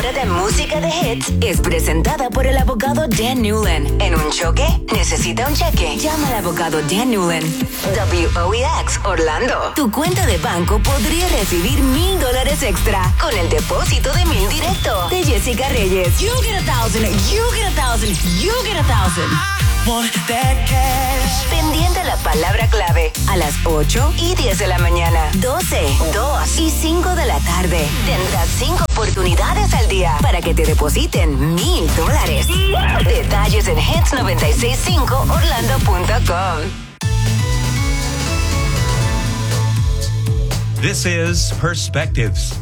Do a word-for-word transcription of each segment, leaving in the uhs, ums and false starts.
hora de música de hits es presentada por el abogado Dan Newland. ¿En un choque? ¿Necesita un cheque? Llama al abogado Dan Newland. W O E X Orlando. Tu cuenta de banco podría recibir mil dólares extra con el depósito de mil directo de Jessica Reyes. You get a thousand, you get a thousand, you get a thousand. Want that cash. Pendiente a la palabra clave a las ocho y diez de la mañana, doce, dos y cinco de la tarde. Tendrás cinco oportunidades al día para que te depositen mil dólares. Detalles en hits noventa y seis punto cinco orlando punto com. This is Perspectives.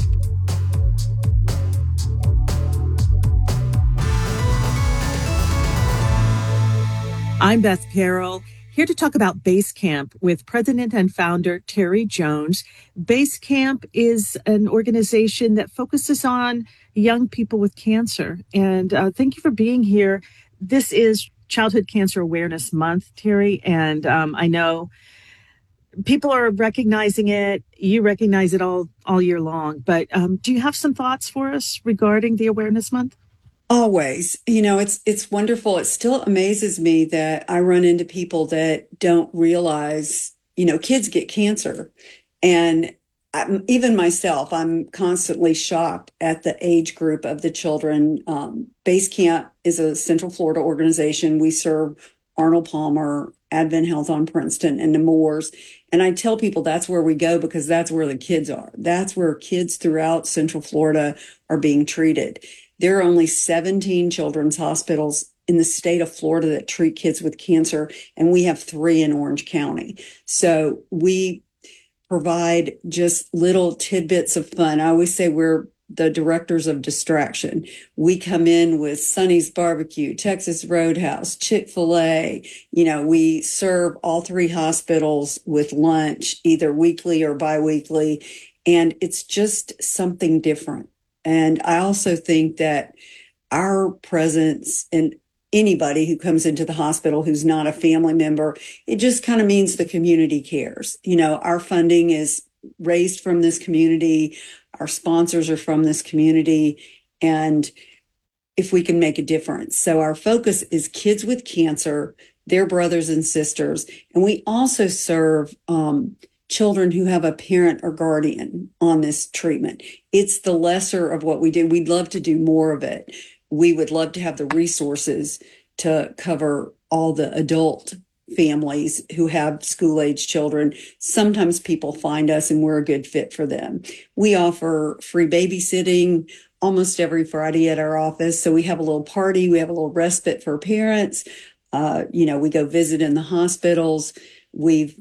I'm Beth Carroll, here to talk about Basecamp with President and founder Terry Jones. Basecamp is an organization that focuses on young people with cancer. And uh, thank you for being here. This is Childhood Cancer Awareness Month, Terry, and um, I know people are recognizing it. You recognize it all, all year long. But um, do you have some thoughts for us regarding the Awareness Month? Always. You know, it's it's wonderful. It still amazes me that I run into people that don't realize, you know, kids get cancer. And I'm, even myself, I'm constantly shocked at the age group of the children. Um, Basecamp is a Central Florida organization. We serve Arnold Palmer, Advent Health on Princeton, and the Moores. And I tell people that's where we go because that's where the kids are. That's where kids throughout Central Florida are being treated. There are only seventeen children's hospitals in the state of Florida that treat kids with cancer, and we have three in Orange County. So we provide just little tidbits of fun. I always say we're the directors of distraction. We come in with Sonny's Barbecue, Texas Roadhouse, Chick-fil-A. You know, we serve all three hospitals with lunch, either weekly or biweekly, and it's just something different. And I also think that our presence and anybody who comes into the hospital who's not a family member, it just kind of means the community cares. You know, our funding is raised from this community. Our sponsors are from this community. And if we can make a difference. So our focus is kids with cancer, their brothers and sisters. And we also serve um children who have a parent or guardian on this treatment. It's the lesser of what we do. We'd love to do more of it. We would love to have the resources to cover all the adult families who have school-age children. Sometimes people find us and we're a good fit for them. We offer free babysitting almost every Friday at our office. So we have a little party. We have a little respite for parents. Uh, you know, we go visit in the hospitals. We've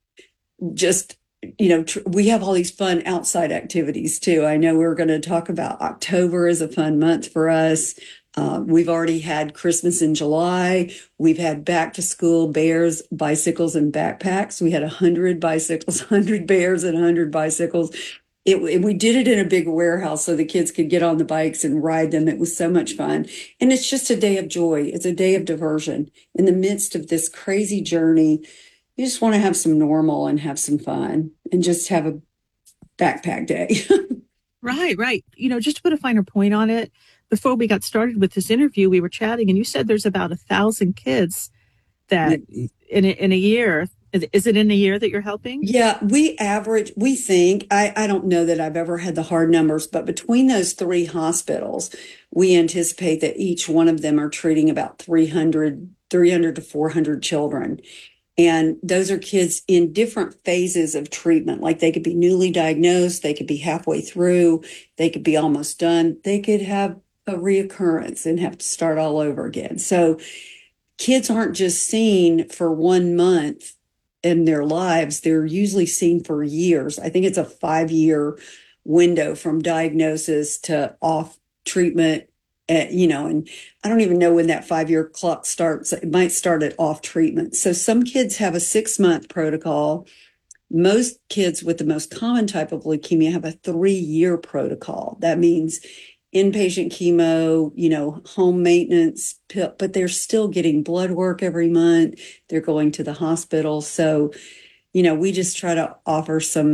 just, you know, tr- we have all these fun outside activities too. I know we're going to talk about October is a fun month for us. Uh, we've already had Christmas in July. We've had back to school bears, bicycles, and backpacks. We had a hundred bicycles, hundred bears, and a hundred bicycles. It, it, we did it in a big warehouse so the kids could get on the bikes and ride them. It was so much fun. And it's just a day of joy. It's a day of diversion in the midst of this crazy journey. You just want to have some normal and have some fun and just have a backpack day. Right, right. You know, just to put a finer point on it, before we got started with this interview, we were chatting and you said there's about a thousand kids that in a, in a year. Is it in a year that you're helping? Yeah, we average, we think, I, I don't know that I've ever had the hard numbers, but between those three hospitals, we anticipate that each one of them are treating about three hundred, three hundred to four hundred children. And those are kids in different phases of treatment. Like they could be newly diagnosed, they could be halfway through, they could be almost done, they could have a reoccurrence and have to start all over again. So kids aren't just seen for one month in their lives, they're usually seen for years. I think it's a five-year window from diagnosis to off treatment. Uh, you know, and I don't even know when that five-year clock starts. It might start at off treatment. So some kids have a six-month protocol. Most kids with the most common type of leukemia have a three-year protocol. That means inpatient chemo, you know, home maintenance, but they're still getting blood work every month. They're going to the hospital. So, you know, we just try to offer some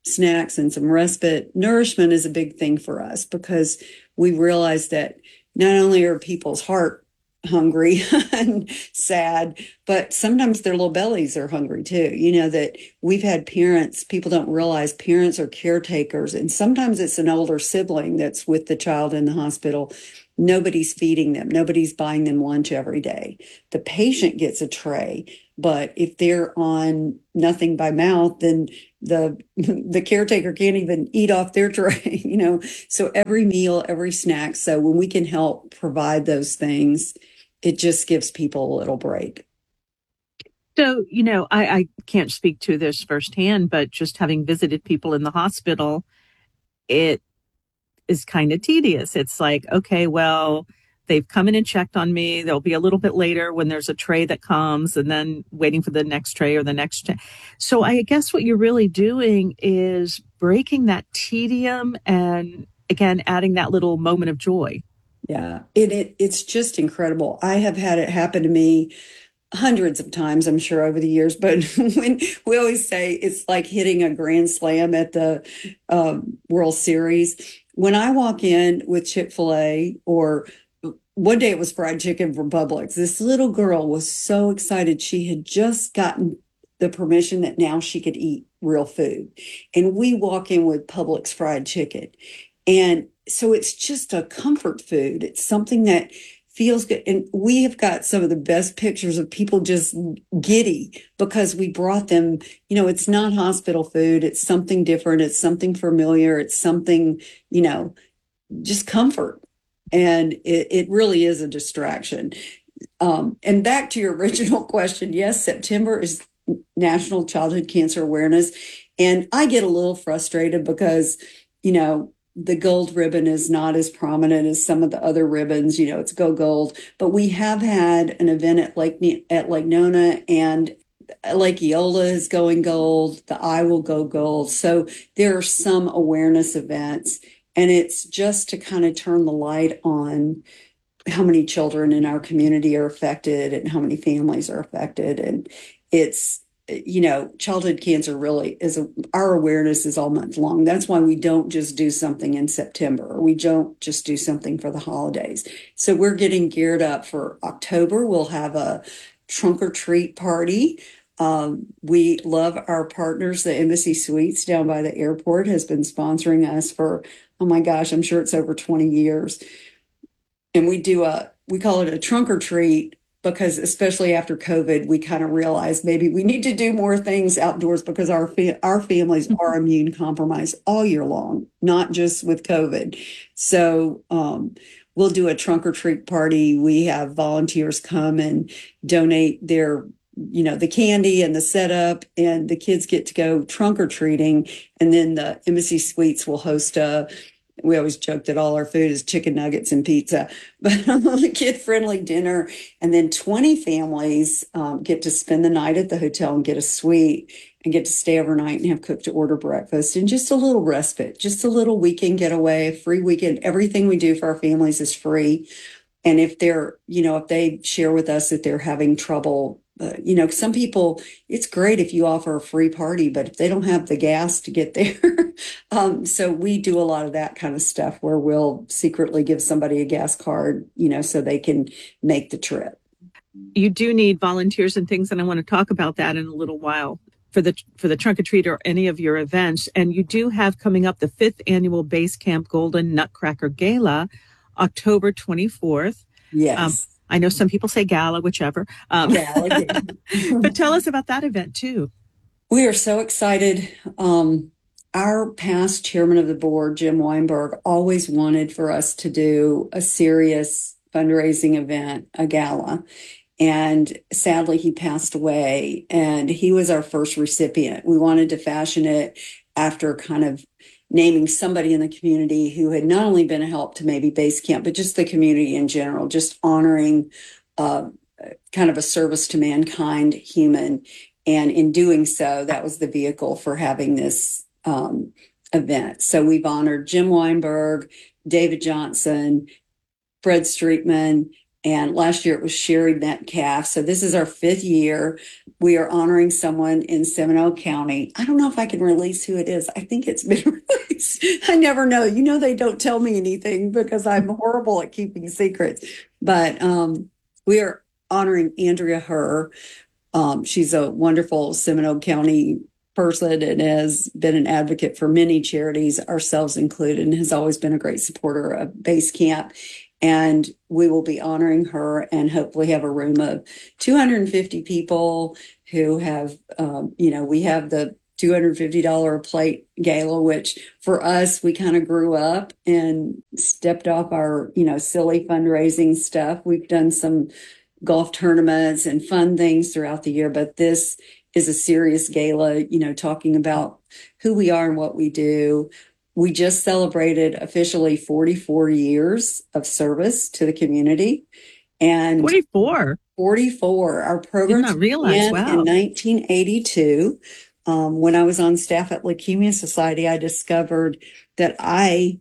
snacks and some respite. Nourishment is a big thing for us because we realize that not only are people's heart hungry and sad, but sometimes their little bellies are hungry too. You know, that we've had parents, people don't realize parents are caretakers, and sometimes it's an older sibling that's with the child in the hospital. Nobody's feeding them. Nobody's buying them lunch every day. The patient gets a tray, but if they're on nothing by mouth, then the the caretaker can't even eat off their tray, you know. So every meal, every snack. So when we can help provide those things, it just gives people a little break. So, you know, I, I can't speak to this firsthand, but just having visited people in the hospital, it is kind of tedious. It's like, okay, well, they've come in and checked on me. They'll be a little bit later when there's a tray that comes, and then waiting for the next tray or the next tray. So I guess what you're really doing is breaking that tedium and, again, adding that little moment of joy. Yeah, it, it it's just incredible. I have had it happen to me hundreds of times, I'm sure, over the years. But when we always say it's like hitting a grand slam at the um, World Series. When I walk in with Chick-fil-A, or one day it was fried chicken from Publix, this little girl was so excited. She had just gotten the permission that now she could eat real food. And we walk in with Publix fried chicken. And so it's just a comfort food. It's something that feels good. And we have got some of the best pictures of people just giddy because we brought them, you know, it's not hospital food. It's something different. It's something familiar. It's something, you know, just comfort. And it, it really is a distraction. Um, and back to your original question, yes, September is National Childhood Cancer Awareness. And I get a little frustrated because, you know, the gold ribbon is not as prominent as some of the other ribbons. You know, it's Go Gold. But we have had an event at Lake at Lake Nona, and Lake Eola is going gold. The I will go gold. So there are some awareness events, and it's just to kind of turn the light on how many children in our community are affected and how many families are affected. And it's, you know, childhood cancer really is a, our awareness is all month long. That's why we don't just do something in September, or we don't just do something for the holidays. So we're getting geared up for October. We'll have a trunk or treat party. Um, we love our partners. The Embassy Suites down by the airport has been sponsoring us for, oh my gosh, I'm sure it's over twenty years. And we do a, we call it a trunk or treat, because especially after COVID, we kind of realized maybe we need to do more things outdoors because our fa- our families are immune compromised all year long, not just with COVID. So um, we'll do a trunk or treat party. We have volunteers come and donate their, you know, the candy and the setup, and the kids get to go trunk or treating. And then the Embassy Suites will host a, we always joke that all our food is chicken nuggets and pizza, but a kid-friendly dinner. And then twenty families um, get to spend the night at the hotel and get a suite and get to stay overnight and have cooked-to-order breakfast and just a little respite, just a little weekend getaway, free weekend. Everything we do for our families is free. And if they're, you know, if they share with us that they're having trouble, uh, you know, some people, it's great if you offer a free party, but if they don't have the gas to get there. um, so we do a lot of that kind of stuff where we'll secretly give somebody a gas card, you know, so they can make the trip. You do need volunteers and things, and I want to talk about that in a little while for the for the trunk or treat or any of your events. And you do have coming up the fifth annual Base Camp Golden Nutcracker Gala, October twenty-fourth. Yes. Um, I know some people say gala, whichever. Um, Gala, but tell us about that event too. We are so excited. Um, our past chairman of the board, Jim Weinberg, always wanted for us to do a serious fundraising event, a gala. And sadly, he passed away, and he was our first recipient. We wanted to fashion it after kind of naming somebody in the community who had not only been a help to maybe Base Camp, but just the community in general, just honoring uh, kind of a service to mankind human. And in doing so, that was the vehicle for having this um, event. So we've honored Jim Weinberg, David Johnson, Fred Streetman, And last year it was Sherry Metcalf. So this is our fifth year. We are honoring someone in Seminole County. I don't know if I can release who it is. I think it's been released. I never know. You know, they don't tell me anything because I'm horrible at keeping secrets. But um, we are honoring Andrea Herr. Um, she's a wonderful Seminole County person and has been an advocate for many charities, ourselves included, and has always been a great supporter of Base Camp. And we will be honoring her and hopefully have a room of two hundred fifty people who have, um, you know, we have the two hundred fifty dollars a plate gala, which for us, we kind of grew up and stepped off our, you know, silly fundraising stuff. We've done some golf tournaments and fun things throughout the year, but this is a serious gala, you know, talking about who we are and what we do. We just celebrated officially forty-four years of service to the community. And forty-four forty-four. Our program did not realize, began wow. in nineteen eighty-two. Um, when I was on staff at Leukemia Society, I discovered that I,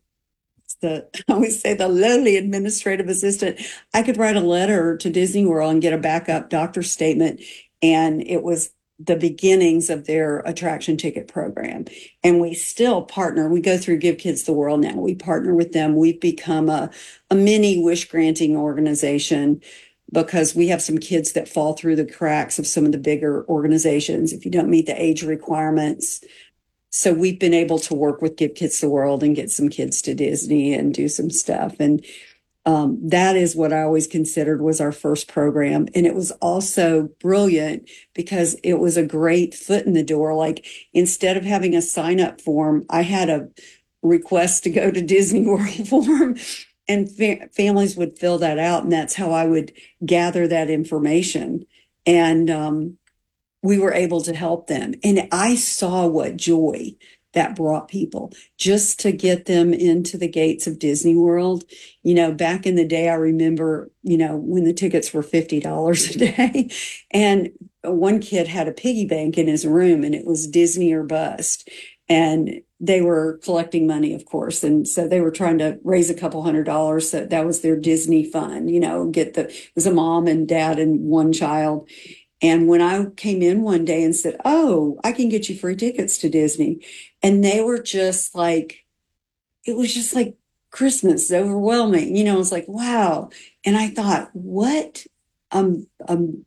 the I always say the lowly administrative assistant, I could write a letter to Disney World and get a backup doctor's statement. And it was the beginnings of their attraction ticket program. And we still partner. We go through Give Kids the World now. We partner with them. We've become a, a mini wish granting organization because we have some kids that fall through the cracks of some of the bigger organizations if you don't meet the age requirements. So we've been able to work with Give Kids the World and get some kids to Disney and do some stuff. And Um, that is what I always considered was our first program. And it was also brilliant because it was a great foot in the door. Like instead of having a sign up form, I had a request to go to Disney World form and fa- families would fill that out. And that's how I would gather that information. And um, we were able to help them. And I saw what joy that brought people just to get them into the gates of Disney World. You know, back in the day, I remember, you know, when the tickets were fifty dollars a day and one kid had a piggy bank in his room and it was Disney or bust. And they were collecting money, of course. And so they were trying to raise a couple hundred dollars. So that was their Disney fund, you know, get the, it was a mom and dad and one child. And when I came in one day and said, oh, I can get you free tickets to Disney. And they were just like, it was just like Christmas, overwhelming. You know, it was like, wow. And I thought, what um, um,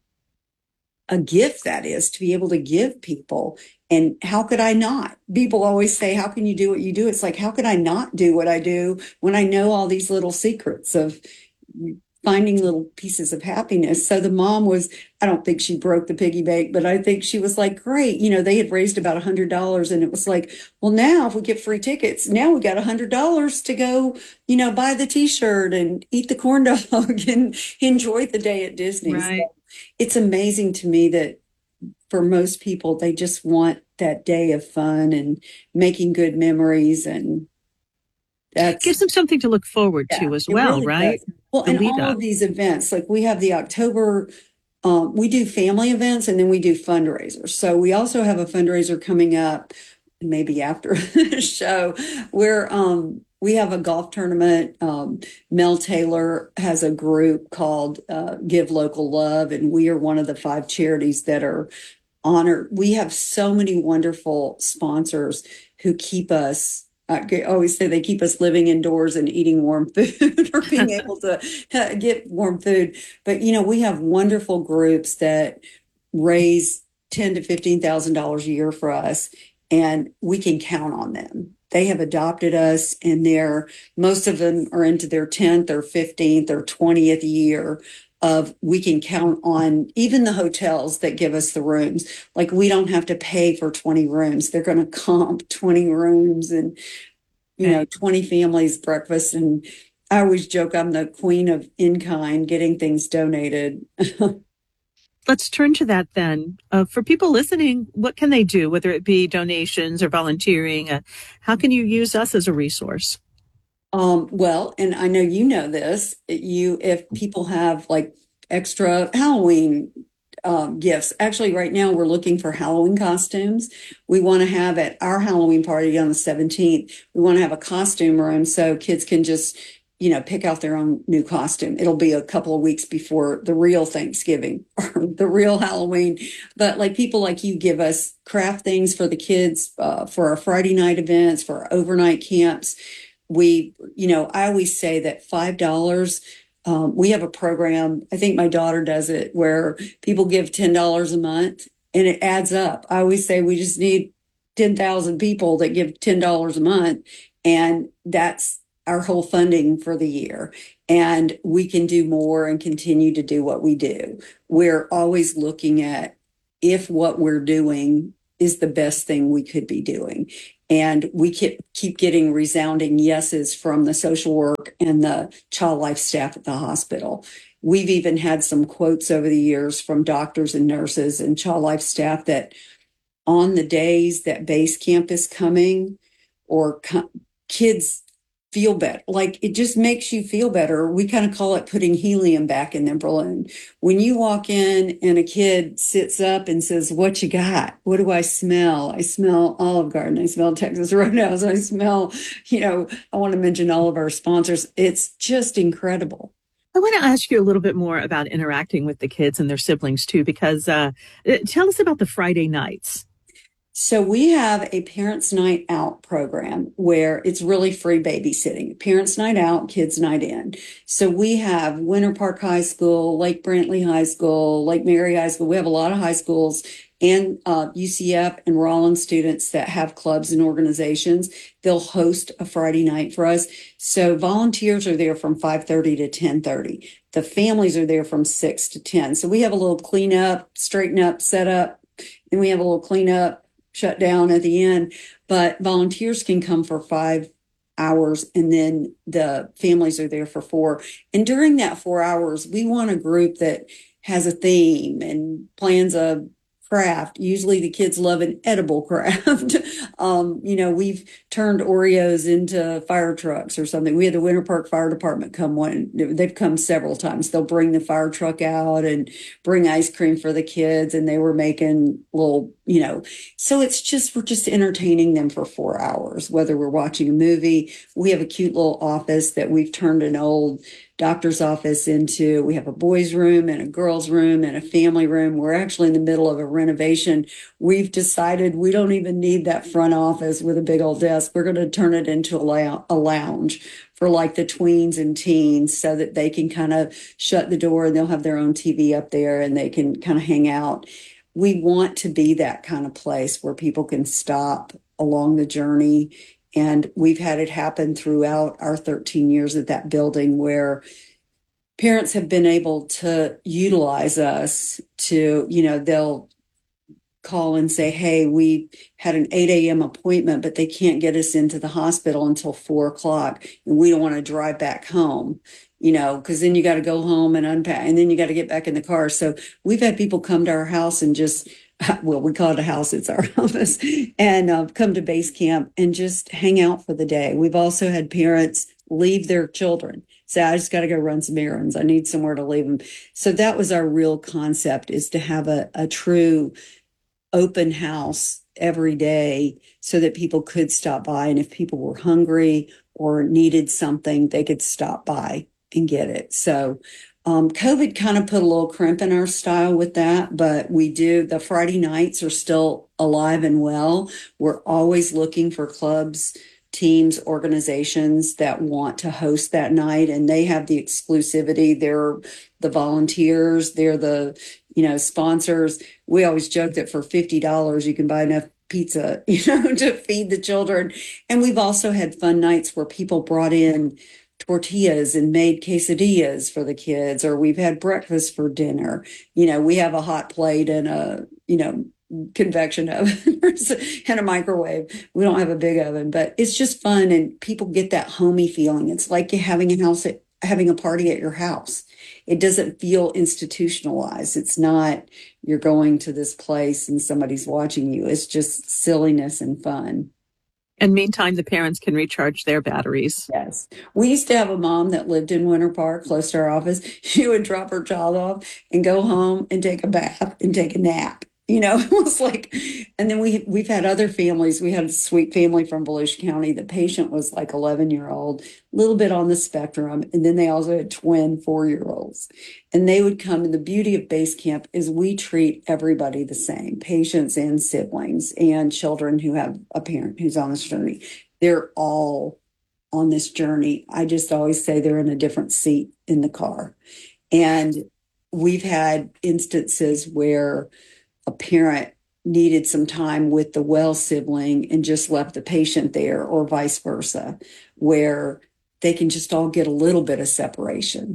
a gift that is to be able to give people. And how could I not? People always say, how can you do what you do? It's like, how could I not do what I do when I know all these little secrets of finding little pieces of happiness? So the mom was, I don't think she broke the piggy bank, but I think she was like, great. You know, they had raised about a hundred dollars and it was like, well, now if we get free tickets, now we got a hundred dollars to go, you know, buy the t-shirt and eat the corn dog and enjoy the day at Disney. Right. So it's amazing to me that for most people, they just want that day of fun and making good memories. And that gives them something to look forward yeah, to as well, really right? Does. Well, The and lead all up. of these events, like we have the October, um, we do family events and then we do fundraisers. So we also have a fundraiser coming up maybe after the show where um, we have a golf tournament. Um, Mel Taylor has a group called uh, Give Local Love, and we are one of the five charities that are honored. We have so many wonderful sponsors who keep us I always say they keep us living indoors and eating warm food or being able to get warm food. But, you know, we have wonderful groups that raise ten to fifteen thousand dollars a year for us, and we can count on them. They have adopted us, and they're, most of them are into their tenth or fifteenth or twentieth year of we can count on even the hotels that give us the rooms. Like we don't have to pay for twenty rooms. They're going to comp twenty rooms and, you know, twenty families breakfast. And I always joke I'm the queen of in-kind, getting things donated. Let's turn to that then. Uh, for people listening, what can they do, whether it be donations or volunteering? Uh, how can you use us as a resource? Um, well, and I know you know this, you, if people have like extra Halloween um, gifts, actually right now we're looking for Halloween costumes. We want to have at our Halloween party on the seventeenth, we want to have a costume room so kids can just, you know, pick out their own new costume. It'll be a couple of weeks before the real Thanksgiving or the real Halloween. But like people like you give us craft things for the kids, uh, for our Friday night events, for our overnight camps. We, you know, I always say that five dollars, um, we have a program, I think my daughter does it, where people give ten dollars a month and it adds up. I always say we just need ten thousand people that give ten dollars a month. And that's our whole funding for the year. And we can do more and continue to do what we do. We're always looking at if what we're doing is the best thing we could be doing. And we keep, keep getting resounding yeses from the social work and the child life staff at the hospital. We've even had some quotes over the years from doctors and nurses and child life staff that on the days that base camp is coming or co- kids feel better. Like it just makes you feel better. We kind of call it putting helium back in their balloon. When you walk in and a kid sits up and says, "What you got? What do I smell? I smell Olive Garden. I smell Texas Roadhouse. I smell," you know, I want to mention all of our sponsors. It's just incredible. I want to ask you a little bit more about interacting with the kids and their siblings too, because uh, tell us about the Friday nights. So we have a Parents Night Out program where it's really free babysitting. Parents Night Out, Kids Night In. So we have Winter Park High School, Lake Brantley High School, Lake Mary High School. We have a lot of high schools and uh, U C F and Rollins students that have clubs and organizations. They'll host a Friday night for us. So volunteers are there from five thirty to ten thirty. The families are there from six to ten. So we have a little cleanup, straighten up, set up, and we have a little cleanup, shut down at the end, but volunteers can come for five hours and then the families are there for four. And during that four hours, we want a group that has a theme and plans a craft. Usually the kids love an edible craft. um, you know, we've turned Oreos into fire trucks or something. We had the Winter Park Fire Department come one. They've come several times. They'll bring the fire truck out and bring ice cream for the kids. And they were making little, you know, so it's just, we're just entertaining them for four hours, whether we're watching a movie. We have a cute little office that we've turned an old doctor's office into. We have a boys' room and a girls' room and a family room. We're actually in the middle of a renovation. We've decided we don't even need that front office with a big old desk. We're going to turn it into a, lou- a lounge for like the tweens and teens so that they can kind of shut the door and they'll have their own T V up there and they can kind of hang out. We want to be that kind of place where people can stop along the journey. And we've had it happen throughout our thirteen years at that building where parents have been able to utilize us to, you know, they'll call and say, "Hey, we had an eight a.m. appointment, but they can't get us into the hospital until four o'clock. And we don't want to drive back home, you know, because then you got to go home and unpack and then you got to get back in the car." So we've had people come to our house and just, well, we call it a house, it's our office, and uh, come to base camp and just hang out for the day. We've also had parents leave their children. Say, "I just got to go run some errands. I need somewhere to leave them." So that was our real concept, is to have a, a true open house every day so that people could stop by. And if people were hungry or needed something, they could stop by and get it. So Um, COVID kind of put a little crimp in our style with that, but we do, the Friday nights are still alive and well. We're always looking for clubs, teams, organizations that want to host that night, and they have the exclusivity. They're the volunteers, they're the, you know, sponsors. We always joke that for fifty dollars you can buy enough pizza, you know, to feed the children. And we've also had fun nights where people brought in tortillas and made quesadillas for the kids, or we've had breakfast for dinner. You know, we have a hot plate and a, you know, convection oven and a microwave. We don't have a big oven, but it's just fun. And people get that homey feeling. It's like you're having a house, at, having a party at your house. It doesn't feel institutionalized. It's not, you're going to this place and somebody's watching you. It's just silliness and fun. And meantime, the parents can recharge their batteries. Yes. We used to have a mom that lived in Winter Park, close to our office. She would drop her child off and go home and take a bath and take a nap. You know, it was like, and then we, we've had other families. We had a sweet family from Volusia County. The patient was like eleven year old, a little bit on the spectrum. And then they also had twin four year olds, and they would come. And the beauty of base camp is we treat everybody the same, patients and siblings and children who have a parent who's on this journey. They're all on this journey. I just always say they're in a different seat in the car. And we've had instances where a parent needed some time with the well sibling and just left the patient there, or vice versa, where they can just all get a little bit of separation.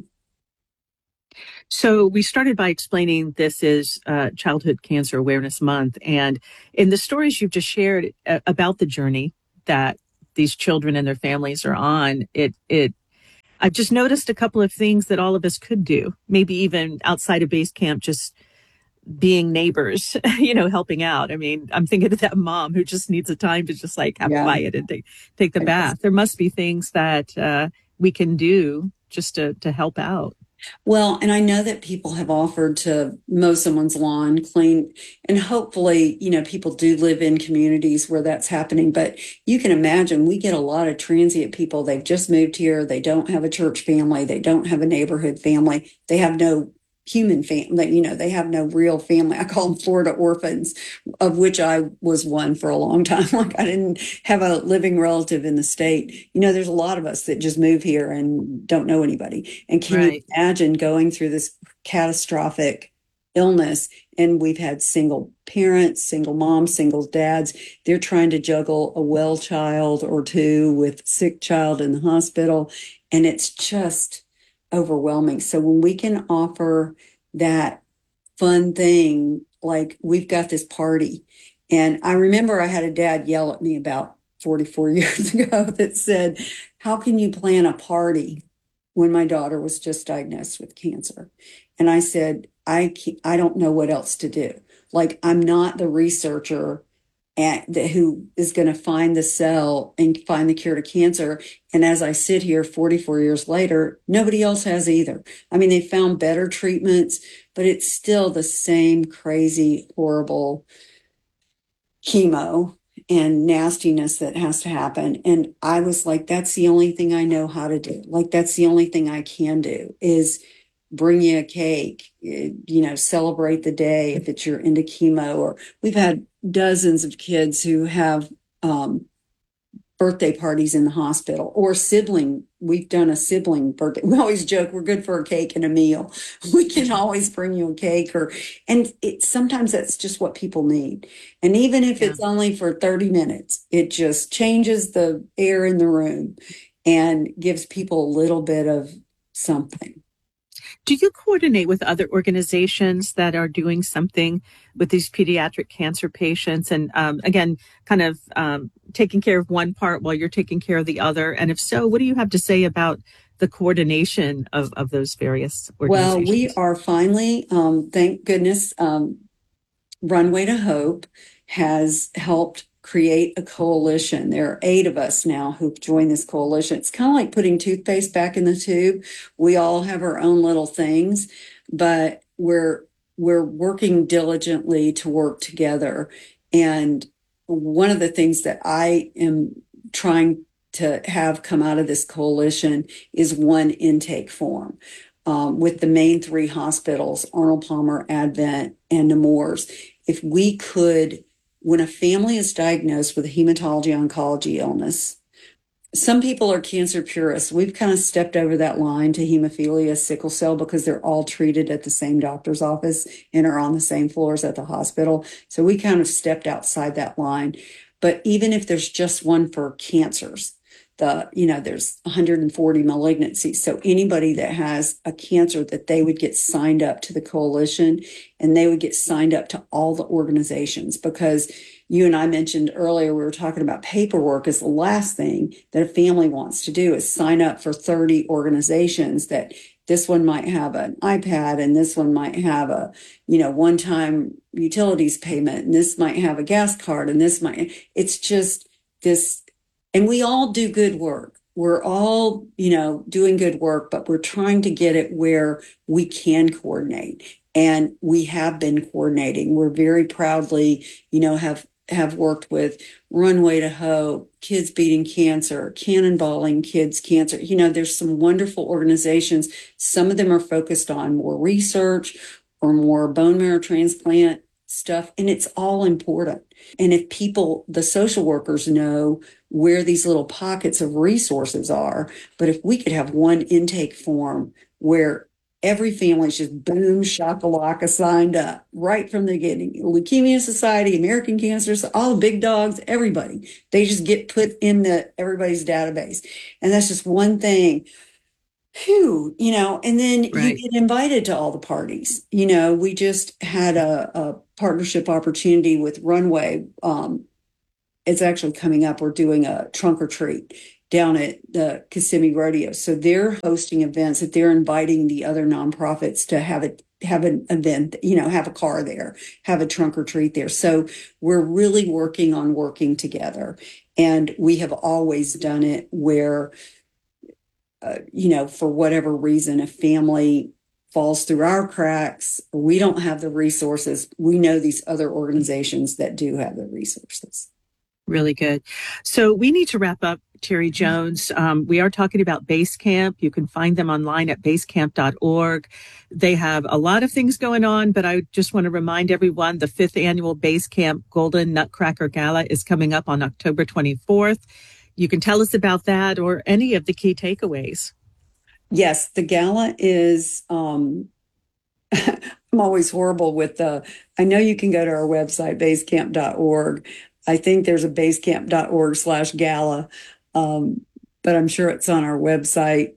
So we started by explaining this is uh, Childhood Cancer Awareness Month. And in the stories you've just shared uh, about the journey that these children and their families are on, it, it, I've just noticed a couple of things that all of us could do, maybe even outside of base camp, just being neighbors, you know, helping out. I mean, I'm thinking of that mom who just needs a time to just like have Yeah. quiet and take, take the bath. There must be things that uh, we can do just to, to help out. Well, and I know that people have offered to mow someone's lawn, clean, and hopefully, you know, people do live in communities where that's happening. But you can imagine we get a lot of transient people. They've just moved here. They don't have a church family. They don't have a neighborhood family. They have no human family, you know, they have no real family. I call them Florida orphans, of which I was one for a long time. Like I didn't have a living relative in the state. You know, there's a lot of us that just move here and don't know anybody. And can Right. you imagine going through this catastrophic illness? And we've had single parents, single moms, single dads. They're trying to juggle a well child or two with sick child in the hospital. And it's just overwhelming. So when we can offer that fun thing, like we've got this party. And I remember I had a dad yell at me about forty-four years ago that said, how can you plan a party when my daughter was just diagnosed with cancer? And I said, I can't, I don't know what else to do. Like, I'm not the researcher at the, who is going to find the cell and find the cure to cancer. And as I sit here forty-four years later, nobody else has either. I mean, they found better treatments, but it's still the same crazy, horrible chemo and nastiness that has to happen. And I was like, that's the only thing I know how to do. Like, that's the only thing I can do is bring you a cake, you know, celebrate the day if it's you're into chemo. Or we've had dozens of kids who have um, birthday parties in the hospital, or sibling. We've done a sibling birthday. We always joke we're good for a cake and a meal. We can always bring you a cake, or and it sometimes that's just what people need. And even if Yeah. it's only for thirty minutes, it just changes the air in the room and gives people a little bit of something. Do you coordinate with other organizations that are doing something with these pediatric cancer patients? And um, again, kind of um, taking care of one part while you're taking care of the other. And if so, what do you have to say about the coordination of, of those various Well, organizations? we are finally, um, thank goodness, um, Runway to Hope has helped create a coalition. There are eight of us now who've joined this coalition. It's kind of like putting toothpaste back in the tube. We all have our own little things, but we're we're working diligently to work together. And one of the things that I am trying to have come out of this coalition is one intake form. Um, with the main three hospitals, Arnold Palmer, Advent, and Nemours, if we could, when a family is diagnosed with a hematology oncology illness, some people are cancer purists. We've kind of stepped over that line to hemophilia, sickle cell, because they're all treated at the same doctor's office and are on the same floors at the hospital. So we kind of stepped outside that line. But even if there's just one for cancers, the, you know, there's one hundred forty malignancies. So anybody that has a cancer, that they would get signed up to the coalition, and they would get signed up to all the organizations, because you and I mentioned earlier, we were talking about paperwork is the last thing that a family wants to do is sign up for thirty organizations that this one might have an iPad and this one might have a, you know, one-time utilities payment, and this might have a gas card, and this might, it's just this. And we all do good work. We're all, you know, doing good work, but we're trying to get it where we can coordinate. And we have been coordinating. We're very proudly, you know, have have worked with Runway to Hope, Kids Beating Cancer, Cannonballing Kids Cancer. You know, there's some wonderful organizations. Some of them are focused on more research or more bone marrow transplant stuff, and it's all important. And if people, the social workers, know where these little pockets of resources are, but if we could have one intake form where every family's just boom, shakalaka signed up right from the beginning. Leukemia Society, American Cancer, all the big dogs, everybody. They just get put in the everybody's database. And that's just one thing. Phew, you know, and then right. you get invited to all the parties. You know, we just had a, a partnership opportunity with Runway. Um, it's actually coming up. We're doing a trunk or treat down at the Kissimmee Rodeo. So they're hosting events that they're inviting the other nonprofits to have it, have an event, you know, have a car there, have a trunk or treat there. So we're really working on working together. And we have always done it where, uh, you know, for whatever reason, a family falls through our cracks, we don't have the resources. We know these other organizations that do have the resources. Really good. So we need to wrap up, Terry Jones. Um, we are talking about Basecamp. You can find them online at basecamp dot org. They have a lot of things going on, but I just want to remind everyone the fifth annual Basecamp Golden Nutcracker Gala is coming up on October twenty-fourth. You can tell us about that or any of the key takeaways. Yes, the gala is, um, I'm always horrible with the, I know you can go to our website, basecamp dot org. I think there's a basecamp dot org slash gala, um, but I'm sure it's on our website.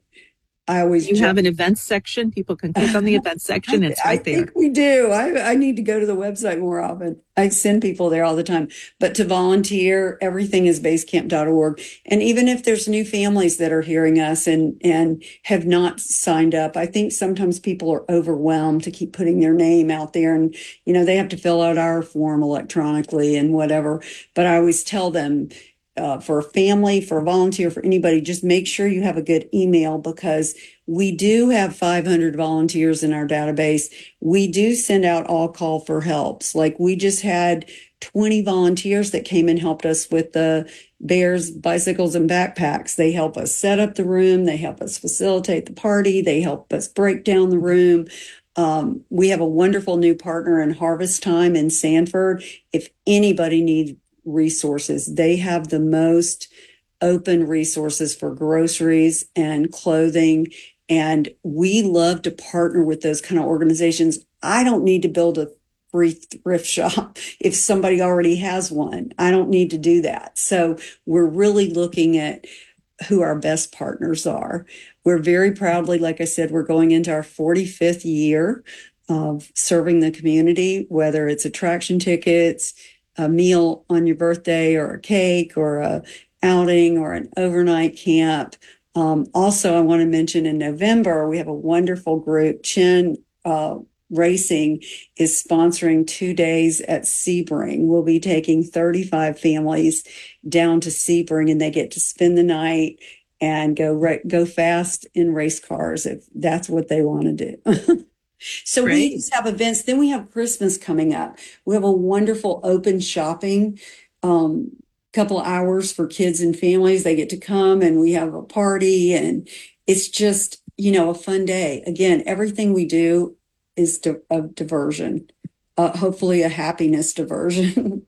I always you check. have an events section. People can click on the events section. It's right I there. I think we do. I, I need to go to the website more often. I send people there all the time. But to volunteer, everything is basecamp dot org. And even if there's new families that are hearing us and, and have not signed up, I think sometimes people are overwhelmed to keep putting their name out there. And, you know, they have to fill out our form electronically and whatever. But I always tell them, Uh, for a family, for a volunteer, for anybody, just make sure you have a good email because we do have five hundred volunteers in our database. We do send out all call for helps. Like we just had twenty volunteers that came and helped us with the Bears, Bicycles, and Backpacks. They help us set up the room. They help us facilitate the party. They help us break down the room. Um, we have a wonderful new partner in Harvest Time in Sanford. If anybody needs resources, they have the most open resources for groceries and clothing. And we love to partner with those kind of organizations. I don't need to build a free thrift shop if somebody already has one. I don't need to do that. So we're really looking at who our best partners are. We're very proudly, like I said, we're going into our forty-fifth year of serving the community, whether it's attraction tickets, a meal on your birthday or a cake or a outing or an overnight camp. Um, also, I want to mention in November, we have a wonderful group. Chin uh, Racing is sponsoring two days at Sebring. We'll be taking thirty-five families down to Sebring and they get to spend the night and go ra- go fast in race cars if that's what they want to do. So Great. We just have events. Then we have Christmas coming up. We have a wonderful open shopping, um, couple of hours for kids and families. They get to come and we have a party and it's just, you know, a fun day. Again, everything we do is di- a diversion, uh, hopefully a happiness diversion.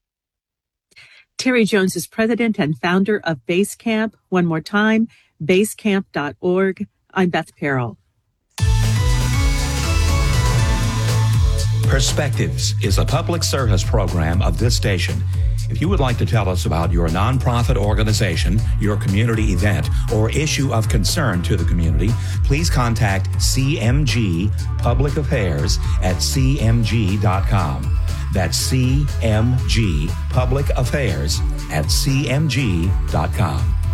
Terry Jones is president and founder of Basecamp. One more time, basecamp dot org. I'm Beth Perrell. Perspectives is a public service program of this station. If you would like to tell us about your nonprofit organization, your community event, or issue of concern to the community, please contact C M G Public Affairs at c m g dot com. That's C M G Public Affairs at c m g dot com.